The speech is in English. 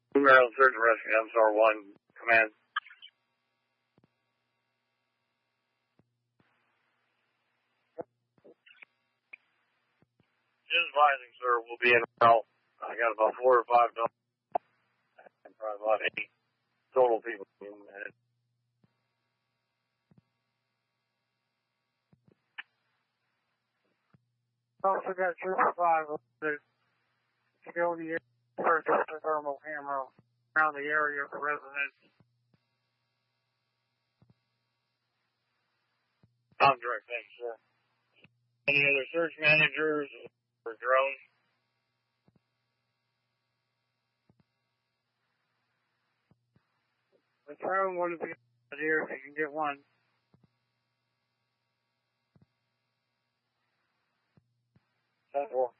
Maryland Search and Rescue, MSR-1, command. Just advising, sir, we'll be in about, I got about 4 or 5 dogs, and probably about 8 total people. Also got Trooper 5 to go to the area for just a thermal camera around the area for residents. I'm direct, thanks, sir. Any other search managers or drones? The drone would be here if you can get one. That's all.